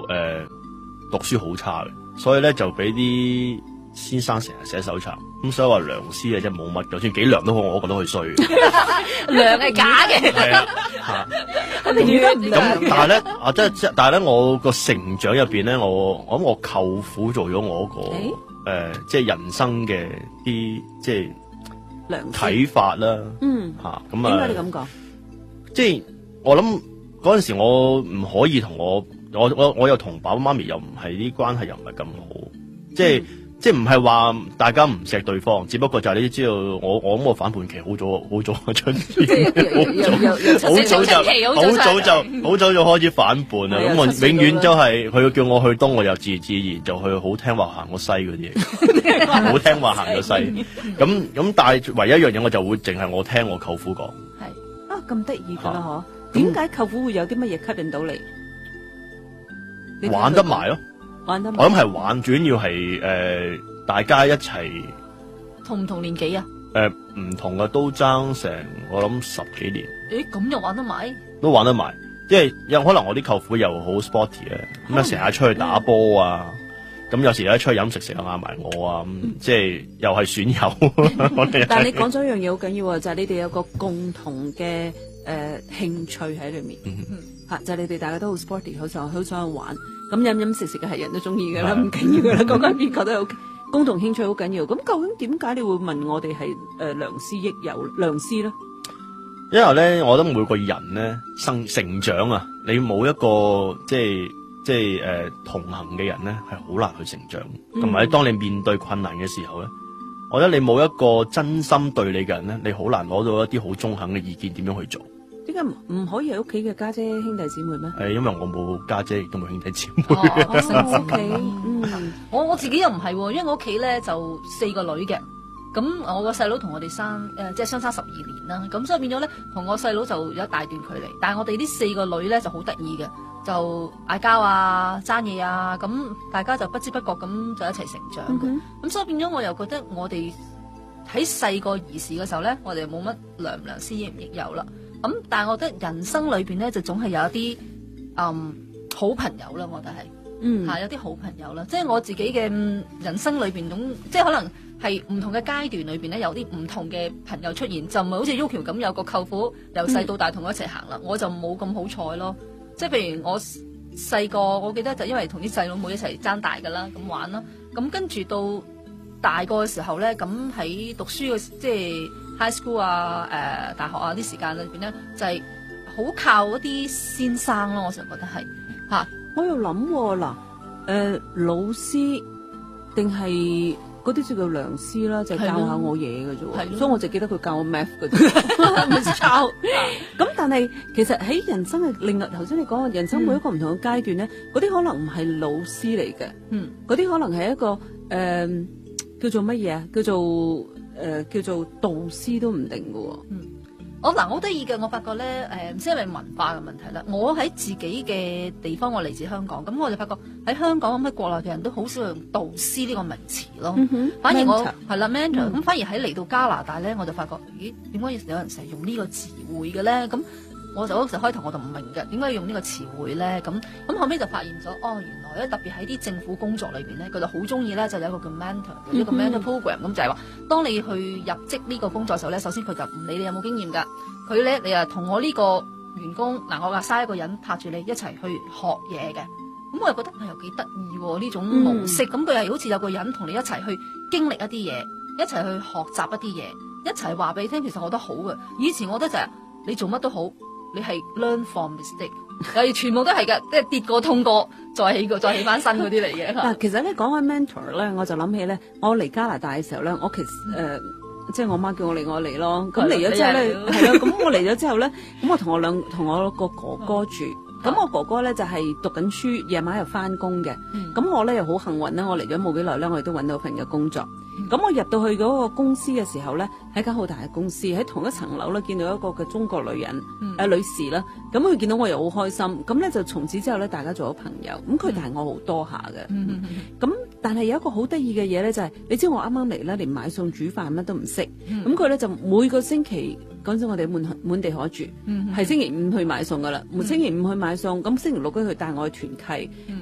讀書好差嘅，所以咧就俾啲先生成日寫手冊，咁所以話良師啊，即係冇乜，就算幾良都好，我覺得佢衰嘅。 良係假嘅， 係啊， 一定要得咁但係咧但係咧，我個成長入邊咧，我諗我舅父做咗我即係人生嘅啲即係睇法啦。咁啊， 點解你咁講？ 即係我諗嗰陣時，我唔可以同我又同爸爸媽咪又唔係啲關係又唔係咁好，即係唔係話大家唔錫對方，只不過就係你知道我諗我反叛期好早出現，好早就開始反叛啦。咁我永遠都係佢叫我去東，我又自然就去好聽話行個西嗰啲嘢，好聽話行個西。咁但係唯一一樣嘢我就會淨係我聽我舅父講。 係啊，咁得意噶啦嗬？點解舅父會有啲乜嘢吸引到你？ 玩得埋咯。 我諗係玩，主要係大家一齊同唔同年紀啊？ 唔同嘅都爭成我諗10幾年。 咁又玩得埋？ 都玩得埋，即係有可能我啲舅父又好 sporty 嘅，咁啊成日出去打波啊，咁有時咧出去飲食成日嗌埋我啊，即係又係損友。 但係你講咗一樣嘢好緊要啊，就係你哋有個共同嘅興趣喺裏面，就係你哋大家都好 sporty，好想去玩。咁飲食嘅係人都中意㗎啦，唔緊要㗎啦，講緊邊個都有共同興趣好緊要。咁究竟點解你會問我哋係良師益友良師咧？ 因為咧，我覺得每個人咧成長啊，你冇一個即係同行嘅人咧，係好難去成長。同埋當你面對困難嘅時候咧，我覺得你冇一個真心對你嘅人咧，你好難攞到一啲好中肯嘅意見點樣去做。 點解唔可以係屋企嘅家姐兄弟姊妹咩？ 因為我冇家姐亦都冇兄弟姊妹。 我自己又唔係，因為我屋企咧就4個女嘅，咁我個細佬同我哋即係相差12年啦，咁所以變咗咧同我細佬就有一大段距離。但係我哋呢4個女咧就好得意嘅，就嗌交啊、爭嘢啊，咁大家就不知不覺咁就一齊成長嘅。咁所以變咗我又覺得我哋喺細個兒時嘅時候咧，我哋冇乜良師益唔益友啦。咁但係我覺得人生裏邊咧就總係有一啲好朋友啦，我覺得係有啲好朋友啦。即係我自己嘅人生裏邊即係可能係唔同嘅階段裏邊咧有啲唔同嘅朋友出現，就唔係好似 Yuki 咁有個舅父由細到大同我一齊行啦，我就冇咁好彩咯。即係譬如我細個，我記得就因為同啲細佬妹一齊爭大噶啦，咁玩啦。咁跟住到大個嘅時候咧，咁喺讀書嘅即係high school 啊，大學啊啲時間裏邊咧，就係好靠嗰啲先生咯，我成日覺得係嚇。 我又諗嗱，老師定係嗰啲叫良師啦，就係教下我嘢嘅啫。所以我就記得佢教我 math 嗰啲，咪抄。咁但係其實喺人生嘅另外，頭先你講嘅人生每一個唔同嘅階段咧，嗰啲可能唔係老師嚟嘅，嗰啲可能係一個叫做乜嘢啊？叫做導師都唔定嘅。 我好得意嘅，我發覺咧，唔知係咪文化嘅問題啦。我喺自己嘅地方，我嚟自香港，咁我就發覺喺香港咁喺國內嘅人都好少用導師呢個名詞咯。反而我係啦 mentor，咁反而喺嚟到加拿大咧，我就發覺，咦，點解有人成日用呢個詞彙嘅咧？咁我就嗰時開頭我就唔明嘅，點解要用呢個詞彙咧？咁後尾就發現咗，原來咧特別喺啲政府工作裏邊咧，佢就好中意咧，就有一個叫 mentor，一個 mentor program，咁就係話，當你去入職呢個工作嘅時候咧，首先佢就唔理你有冇經驗㗎，佢咧你啊同我呢個員工我話嘥一個人拍住你一齊去學嘢嘅，咁我又覺得又幾得意喎呢種模式，咁佢係好似有個人同你一齊去經歷一啲嘢，一齊去學習一啲嘢，一齊話俾你聽，其實我覺得好嘅。以前我覺得就係你做乜都好。你係 learn from mistake，全部都係㗎，即係跌過痛過，再起翻身嗰啲嚟嘅。 嗱，其實咧講開 mentor 咧，我就諗起咧，我嚟加拿大嘅時候咧，我其實即係我媽叫我嚟咯。咁嚟咗之後咧，係啦，咁我嚟咗之後咧，咁我同我個哥哥住。咁我哥哥咧就係讀緊書，夜晚又翻工嘅。咁我咧又好幸運啦，我嚟咗冇幾耐咧，我亦都揾到份嘅工作。咁我入到去嗰個公司嘅時候咧，係一間好大嘅公司，喺同一層樓咧見到一個嘅中國女人，女士啦。咁佢見到我又好開心，咁咧就從此之後咧，大家做咗朋友。咁佢大我好多下嘅。咁但係有一個好得意嘅嘢咧，就係你知我啱啱嚟咧，連買餸煮飯乜都唔識。咁佢咧就每個星期嗰陣時我哋滿地可住，係星期五去買餸噶啦，星期五去買餸，咁星期六佢帶我去團契。